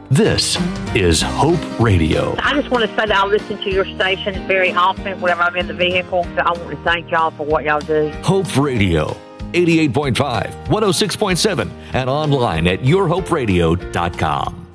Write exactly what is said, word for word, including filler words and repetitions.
This is Hope Radio. I just want to say that I listen to your station very often whenever I'm in the vehicle. So I want to thank y'all for what y'all do. Hope Radio, eighty-eight point five, one oh six point seven, and online at your hope radio dot com.